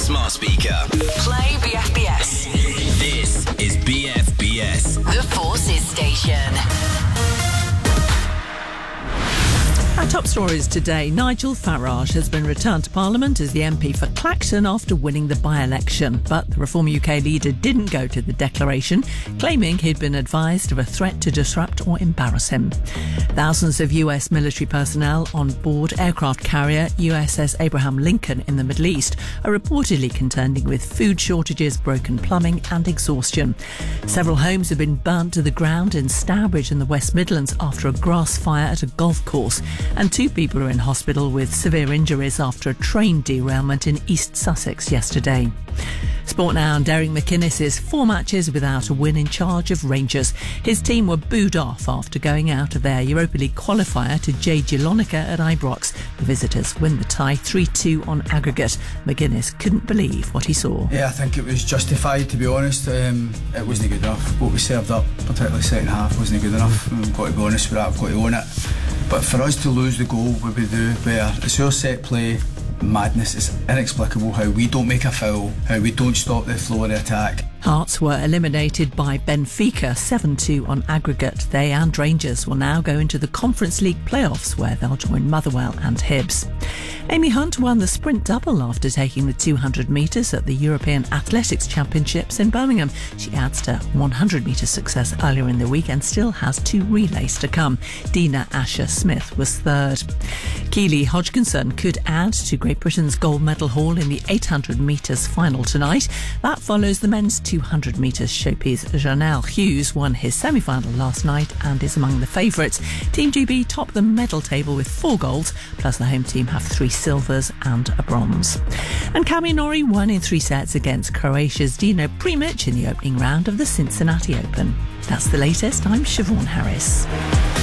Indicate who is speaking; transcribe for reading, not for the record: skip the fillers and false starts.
Speaker 1: smart speaker.
Speaker 2: Play BFBS.
Speaker 1: This is BFBS.
Speaker 2: The Forces Station.
Speaker 3: Our top stories today. Nigel Farage has been returned to Parliament as the MP for Clacton after winning the by-election. But the Reform UK leader didn't go to the declaration, claiming he'd been advised of a threat to disrupt or embarrass him. Thousands of US military personnel on board aircraft carrier USS Abraham Lincoln in the Middle East are reportedly contending with food shortages, broken plumbing and exhaustion. Several homes have been burnt to the ground in Stourbridge in the West Midlands after a grass fire at a golf course. And 2 people are in hospital with severe injuries after a train derailment in East Sussex yesterday. Sport now, and Derek McInnes is 4 matches without a win in charge of Rangers. His team were booed off after going out of their Europa League qualifier to J. Gilonica at Ibrox. The visitors win the tie 3-2 on aggregate. McInnes couldn't believe what he saw.
Speaker 4: Yeah, I think it was justified, to be honest. It wasn't good enough. What we served up, particularly second half, wasn't good enough. I've got to be honest with that, I've got to own it. But for us to lose the goal what we do, where it's our set play madness, it's inexplicable how we don't make a foul, how we don't stop the flow of the attack.
Speaker 3: Hearts were eliminated by Benfica 7-2 on aggregate. They and Rangers will now go into the Conference League playoffs where they'll join Motherwell and Hibs. Amy Hunt won the sprint double after taking the 200 metres at the European Athletics Championships in Birmingham. She adds to 100 metre success earlier in the week and still has 2 relays to come. Dina Asher-Smith was third. Keely Hodgkinson could add to Great Britain's gold medal haul in the 800 metres final tonight. That follows the men's 200 metres showpiece. Janelle Hughes won his semi-final last night and is among the favourites. Team GB top the medal table with 4 golds, plus the home team have 3 silvers and a bronze. And Cami Norrie won in 3 sets against Croatia's Dino Primic in the opening round of the Cincinnati Open. That's the latest. I'm Siobhan Harris.